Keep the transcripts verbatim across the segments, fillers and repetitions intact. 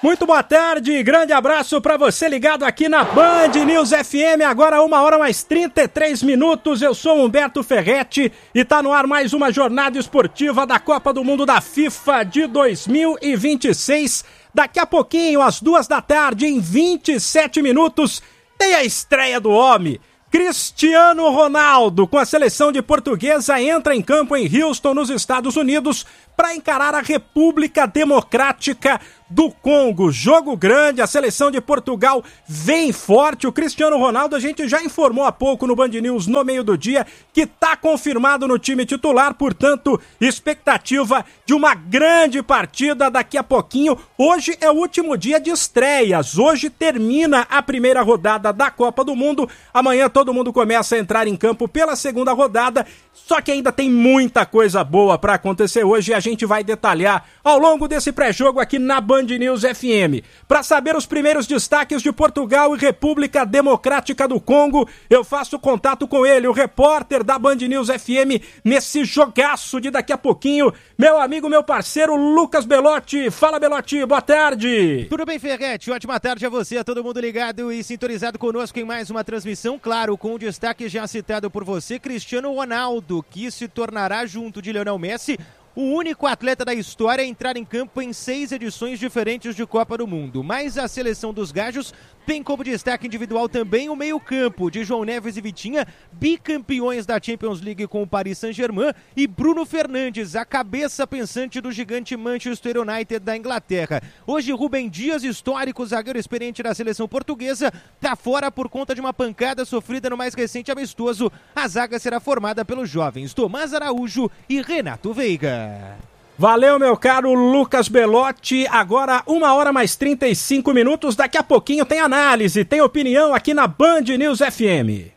Muito boa tarde, grande abraço pra você ligado aqui na Band News F M, agora uma hora mais trinta e três minutos, eu sou Humberto Ferretti e tá no ar mais uma jornada esportiva da Copa do Mundo da FIFA de dois mil e vinte e seis. Daqui a pouquinho, às duas da tarde, em vinte e sete minutos, tem a estreia do homem. Cristiano Ronaldo, com a seleção de Portuguesa, entra em campo em Houston, nos Estados Unidos, para encarar a República Democrática do Congo. Jogo grande, a seleção de Portugal vem forte. O Cristiano Ronaldo, a gente já informou há pouco no Band News, no meio do dia, que está confirmado no time titular, portanto, expectativa de uma grande partida daqui a pouquinho. Hoje é o último dia de estreias, hoje termina a primeira rodada da Copa do Mundo, amanhã todo mundo começa a entrar em campo pela segunda rodada, só que ainda tem muita coisa boa para acontecer hoje e a gente vai detalhar ao longo desse pré-jogo aqui na Band News F M. Para saber os primeiros destaques de Portugal e República Democrática do Congo, eu faço contato com ele, o repórter da Band News F M, nesse jogaço de daqui a pouquinho, meu amigo, meu parceiro Lucas Belotti. Fala, Belotti, boa tarde. Tudo bem, Ferretti? Ótima tarde a você, a todo mundo ligado e sintonizado conosco em mais uma transmissão, claro, com o destaque já citado por você, Cristiano Ronaldo, que se tornará, junto de Lionel Messi, o único atleta da história a entrar em campo em seis edições diferentes de Copa do Mundo. Mas a seleção dos Gajos tem como destaque individual também o meio-campo de João Neves e Vitinha, bicampeões da Champions League com o Paris Saint-Germain, e Bruno Fernandes, a cabeça pensante do gigante Manchester United da Inglaterra. Hoje, Rubem Dias, histórico zagueiro experiente da seleção portuguesa, está fora por conta de uma pancada sofrida no mais recente amistoso. A zaga será formada pelos jovens Tomás Araújo e Renato Veiga. Valeu, meu caro Lucas Belotti. Agora uma hora mais trinta e cinco minutos. Daqui a pouquinho tem análise, tem opinião aqui na Band News F M.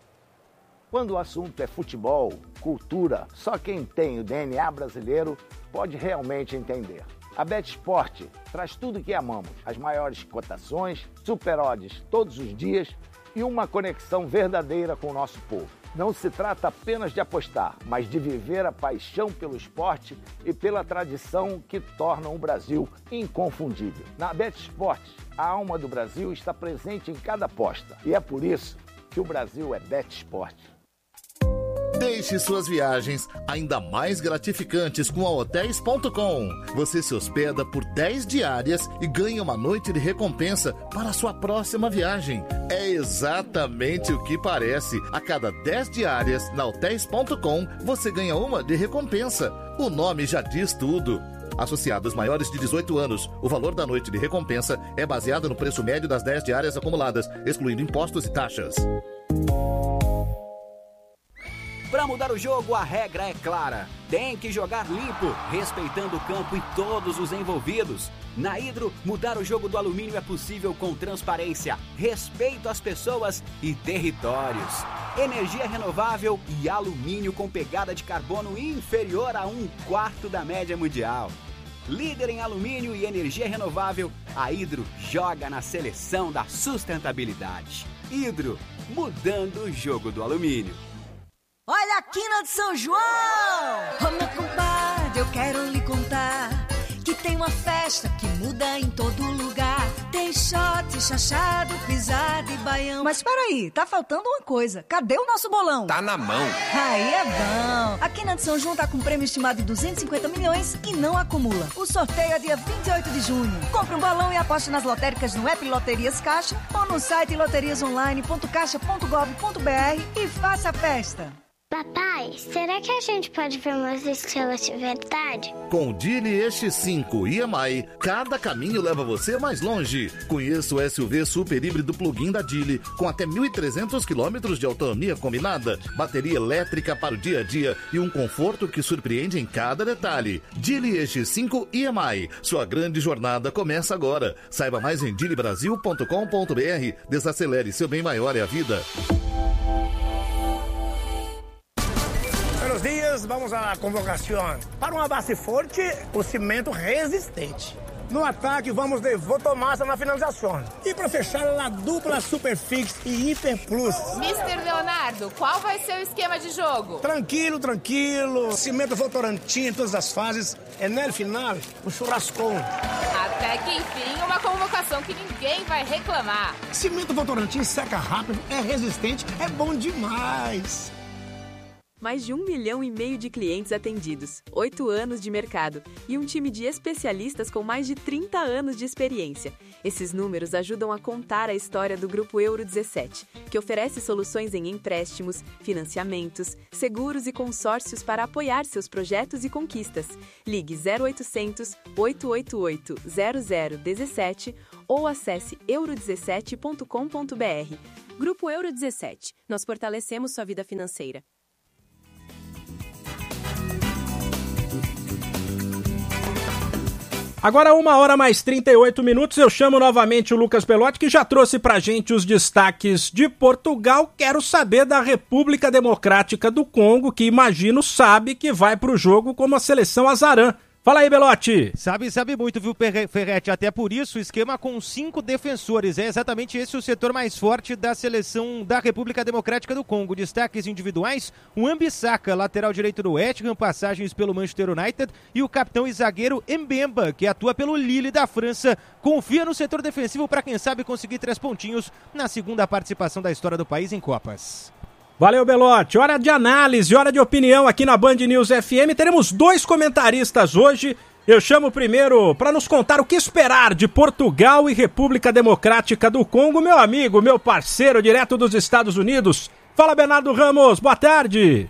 Quando o assunto é futebol, cultura, só quem tem o D N A brasileiro pode realmente entender. A BetSport traz tudo que amamos. As maiores cotações, super odds todos os dias e uma conexão verdadeira com o nosso povo. Não se trata apenas de apostar, mas de viver a paixão pelo esporte e pela tradição que tornam o Brasil inconfundível. Na BetSport, a alma do Brasil está presente em cada aposta. E é por isso que o Brasil é BetSport. Deixe suas viagens ainda mais gratificantes com a hotéis ponto com. Você se hospeda por dez diárias e ganha uma noite de recompensa para a sua próxima viagem. É exatamente o que parece. A cada dez diárias na hotéis ponto com, você ganha uma de recompensa. O nome já diz tudo. Associados maiores de dezoito anos, o valor da noite de recompensa é baseado no preço médio das dez diárias acumuladas, excluindo impostos e taxas. Para mudar o jogo, a regra é clara. Tem que jogar limpo, respeitando o campo e todos os envolvidos. Na Hidro, mudar o jogo do alumínio é possível com transparência, respeito às pessoas e territórios. Energia renovável e alumínio com pegada de carbono inferior a um quarto da média mundial. Líder em alumínio e energia renovável, a Hidro joga na seleção da sustentabilidade. Hidro, mudando o jogo do alumínio. Olha a quina de São João! Ô meu compadre, eu quero lhe contar que tem uma festa que muda em todo lugar. Tem shot, chachado, pisada e baião. Mas peraí, tá faltando uma coisa. Cadê o nosso bolão? Tá na mão. Aí é bom. A quina de São João tá com prêmio estimado de duzentos e cinquenta milhões e não acumula. O sorteio é dia vinte e oito de junho. Compre um balão e aposte nas lotéricas no app Loterias Caixa ou no site loterias online ponto caixa ponto gov ponto br e faça a festa. Papai, será que a gente pode ver umas estrelas de verdade? Com o Dili E X cinco I M I, cada caminho leva você mais longe. Conheça o S U V super híbrido plug-in da Dili, com até mil e trezentos quilômetros de autonomia combinada, bateria elétrica para o dia a dia e um conforto que surpreende em cada detalhe. Dili E X cinco I M I, sua grande jornada começa agora. Saiba mais em dili brasil ponto com ponto br. Desacelere, seu bem maior é a vida. Buenos días, vamos a la convocación. Para uma base forte, o cimento resistente. No ataque, vamos de Votomassa na finalização. E para fechar, a dupla Superfix e Hiper Plus. mister Leonardo, qual vai ser o esquema de jogo? Tranquilo, tranquilo. Cimento Votorantim em todas as fases. É no final, o churrascão. Até que enfim, uma convocação que ninguém vai reclamar. Cimento Votorantim seca rápido, é resistente, é bom demais. Mais de um milhão e meio de clientes atendidos, oito anos de mercado e um time de especialistas com mais de trinta anos de experiência. Esses números ajudam a contar a história do Grupo Euro dezessete, que oferece soluções em empréstimos, financiamentos, seguros e consórcios para apoiar seus projetos e conquistas. Ligue zero oitocentos, oito oito oito, zero zero um sete ou acesse euro dezessete ponto com ponto b r. Grupo Euro dezessete. Nós fortalecemos sua vida financeira. Agora, uma hora mais trinta e oito minutos, eu chamo novamente o Lucas Belotti, que já trouxe pra gente os destaques de Portugal. Quero saber da República Democrática do Congo, que imagino sabe que vai pro jogo como a seleção azarã. Fala aí, Belotti. Sabe, sabe muito, viu, Ferretti? Até por isso, o esquema com cinco defensores. É exatamente esse o setor mais forte da seleção da República Democrática do Congo. Destaques individuais, o Wan-Bissaka, lateral direito do West Ham, passagens pelo Manchester United, e o capitão e zagueiro Mbemba, que atua pelo Lille da França. Confia no setor defensivo para, quem sabe, conseguir três pontinhos na segunda participação da história do país em Copas. Valeu, Belotti. Hora de análise, hora de opinião aqui na Band News F M. Teremos dois comentaristas hoje. Eu chamo primeiro para nos contar o que esperar de Portugal e República Democrática do Congo, meu amigo, meu parceiro, direto dos Estados Unidos. Fala, Bernardo Ramos, boa tarde.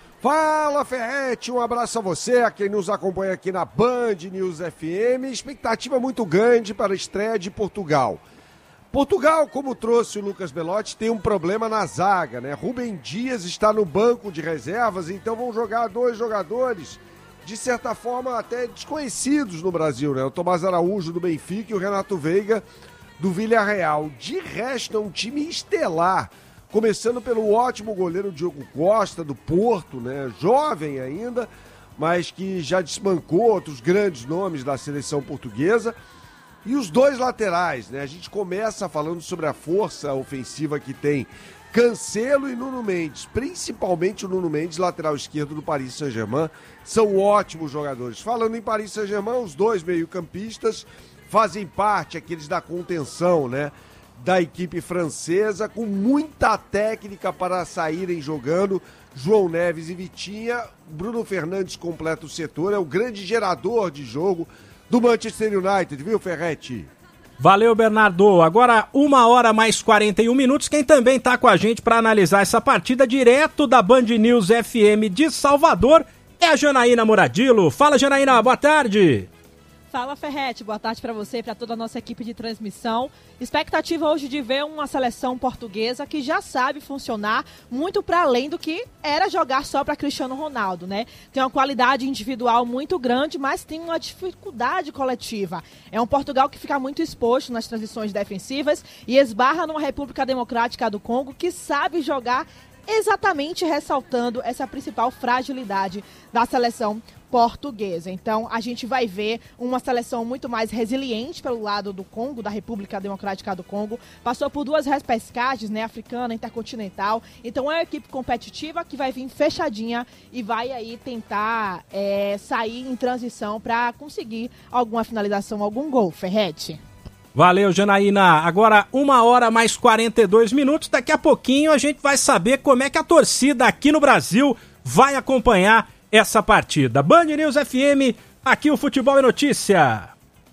Fala, Ferretti, um abraço a você, a quem nos acompanha aqui na Band News F M. Expectativa muito grande para a estreia de Portugal. Portugal, como trouxe o Lucas Belotti, tem um problema na zaga, né? Rubem Dias está no banco de reservas, então vão jogar dois jogadores, de certa forma até desconhecidos no Brasil, né? O Tomás Araújo do Benfica e o Renato Veiga do Villarreal. De resto, é um time estelar, começando pelo ótimo goleiro Diogo Costa, do Porto, né? Jovem ainda, mas que já desbancou outros grandes nomes da seleção portuguesa. E os dois laterais, né? A gente começa falando sobre a força ofensiva que tem Cancelo e Nuno Mendes, principalmente o Nuno Mendes, lateral esquerdo do Paris Saint-Germain, são ótimos jogadores. Falando em Paris Saint-Germain, os dois meio-campistas fazem parte, aqueles da contenção, né? Da equipe francesa, com muita técnica para saírem jogando. João Neves e Vitinha. Bruno Fernandes completa o setor, é o grande gerador de jogo do Manchester United, viu, Ferretti? Valeu, Bernardo. Agora, uma hora mais quarenta e um minutos. Quem também está com a gente para analisar essa partida direto da Band News F M de Salvador é a Janaína Muradilo. Fala, Janaína, boa tarde. Fala, Ferretti, boa tarde para você e para toda a nossa equipe de transmissão. Expectativa hoje de ver uma seleção portuguesa que já sabe funcionar muito para além do que era jogar só para Cristiano Ronaldo, né? Tem uma qualidade individual muito grande, mas tem uma dificuldade coletiva. É um Portugal que fica muito exposto nas transições defensivas e esbarra numa República Democrática do Congo que sabe jogar exatamente ressaltando essa principal fragilidade da seleção portuguesa. Então, a gente vai ver uma seleção muito mais resiliente pelo lado do Congo, da República Democrática do Congo. Passou por duas repescagens, né, africana, intercontinental. Então, é uma equipe competitiva que vai vir fechadinha e vai aí tentar é, sair em transição para conseguir alguma finalização, algum gol, Ferretti. Valeu, Janaína. Agora, uma hora mais quarenta e dois minutos. Daqui a pouquinho a gente vai saber como é que a torcida aqui no Brasil vai acompanhar essa partida. Band News F M, aqui o Futebol é Notícia.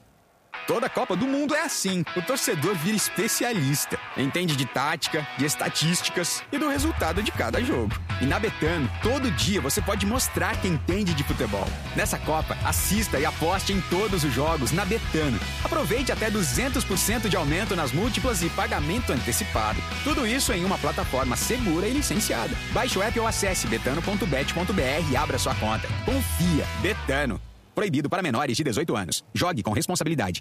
Toda Copa do Mundo é assim. O torcedor vira especialista. Entende de tática, de estatísticas e do resultado de cada jogo. E na Betano, todo dia você pode mostrar que entende de futebol. Nessa Copa, assista e aposte em todos os jogos na Betano. Aproveite até duzentos por cento de aumento nas múltiplas e pagamento antecipado. Tudo isso em uma plataforma segura e licenciada. Baixe o app ou acesse betano ponto bet ponto b r e abra sua conta. Confia. Betano. Proibido para menores de dezoito anos. Jogue com responsabilidade.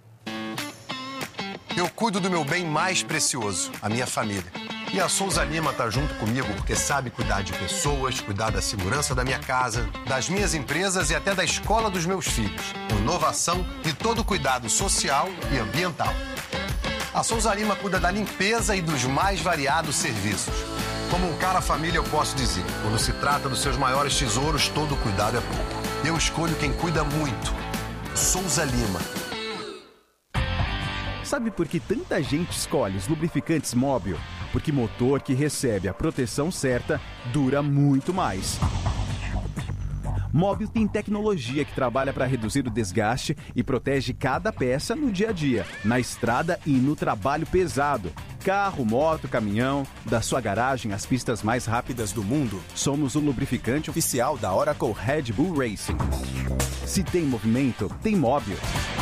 Eu cuido do meu bem mais precioso, a minha família. E a Souza Lima tá junto comigo porque sabe cuidar de pessoas, cuidar da segurança da minha casa, das minhas empresas e até da escola dos meus filhos. Com inovação e todo cuidado social e ambiental. A Souza Lima cuida da limpeza e dos mais variados serviços. Como um cara família, eu posso dizer, quando se trata dos seus maiores tesouros, todo cuidado é pouco. Eu escolho quem cuida muito. Souza Lima. Sabe por que tanta gente escolhe os lubrificantes Móbil? Porque motor que recebe a proteção certa dura muito mais. Móbil tem tecnologia que trabalha para reduzir o desgaste e protege cada peça no dia a dia, na estrada e no trabalho pesado. Carro, moto, caminhão, da sua garagem às pistas mais rápidas do mundo, somos o lubrificante oficial da Oracle Red Bull Racing. Se tem movimento, tem Móbil.